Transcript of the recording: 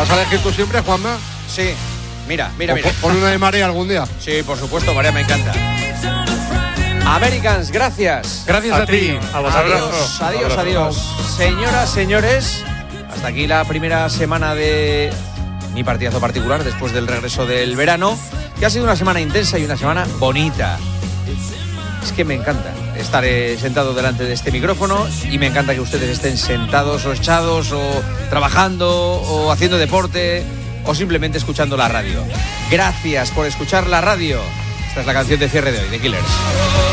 ¿Vas a elegir tú siempre, Juanma? Sí. Mira. Pon una de Marea algún día. Sí, por supuesto, Marea me encanta. Americans, gracias. Gracias a ti. A vosotros. Adiós. Señoras, señores, hasta aquí la primera semana de mi partidazo particular después del regreso del verano, que ha sido una semana intensa y una semana bonita. Es que me encanta estar sentado delante de este micrófono y me encanta que ustedes estén sentados o echados o trabajando o haciendo deporte o simplemente escuchando la radio. Gracias por escuchar la radio. Esta es la canción de cierre de hoy, de Killers.